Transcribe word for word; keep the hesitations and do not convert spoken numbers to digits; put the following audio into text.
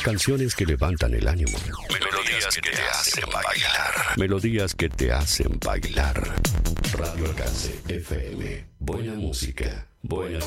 Canciones que levantan el ánimo. Melodías que te hacen bailar. Melodías que te hacen bailar. Radio Alcance F M. Buena música. Buena